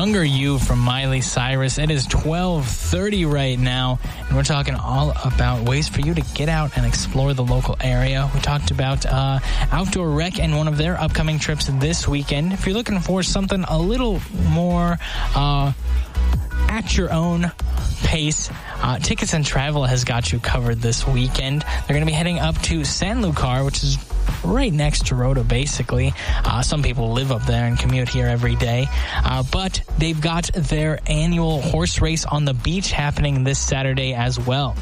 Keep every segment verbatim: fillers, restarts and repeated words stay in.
Younger You from Miley Cyrus. It is twelve thirty right now, and we're talking all about ways for you to get out and explore the local area. We talked about uh, Outdoor Rec and one of their upcoming trips this weekend. If you're looking for something a little more uh, at your own pace, uh, Tickets and Travel has got you covered this weekend. They're going to be heading up to San Lucar, which is right next to Rota, basically. Uh, some people live up there and commute here every day. Uh, but they've got their annual horse race on the beach happening this Saturday as well.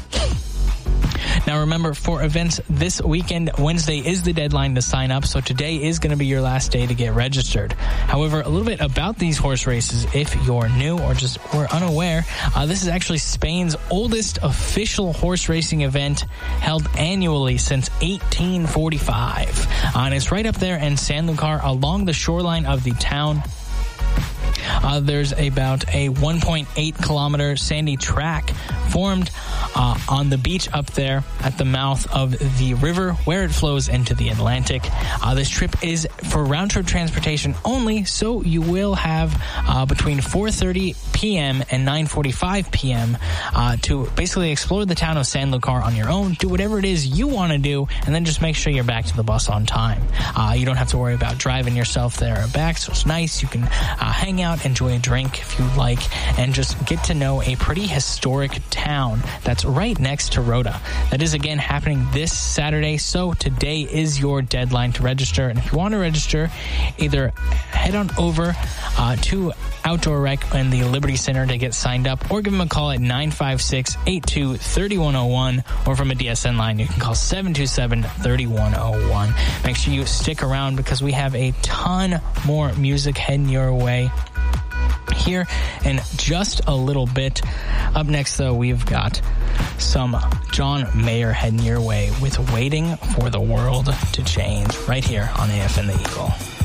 Now remember, for events this weekend, Wednesday is the deadline to sign up, so today is going to be your last day to get registered. However, a little bit about these horse races, if you're new or just were unaware, uh, this is actually Spain's oldest official horse racing event, held annually since eighteen forty-five. Uh, and it's right up there in Sanlúcar along the shoreline of the town. Uh, there's about a one point eight kilometer sandy track formed uh, on the beach up there at the mouth of the river where it flows into the Atlantic. Uh, this trip is for round-trip transportation only, so you will have uh, between four thirty p.m. and nine forty-five p.m. Uh, to basically explore the town of Sanlúcar on your own, do whatever it is you want to do, and then just make sure you're back to the bus on time. Uh, you don't have to worry about driving yourself there or back, so it's nice. You can uh, hang out, enjoy a drink if you like, and just get to know a pretty historic town that's right next to Rota. That is, again, happening this Saturday, so today is your deadline to register. And if you want to register, either head on over uh, to Outdoor Rec and the Liberty Center to get signed up, or give them a call at nine five six, eight two three one zero one, or from a D S N line, you can call seven two seven, three one zero one. Make sure you stick around because we have a ton more music heading your way here in just a little bit. Up next, though, we've got some John Mayer heading your way with Waiting for the World to Change right here on A F N The Eagle.